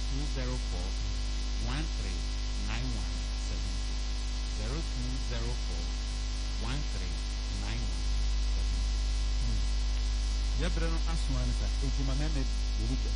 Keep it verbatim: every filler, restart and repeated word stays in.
two zero four, one three nine one seven two. zero two zero four, one three nine one seven two. Yabrano Aswan, Ejima Mehmet,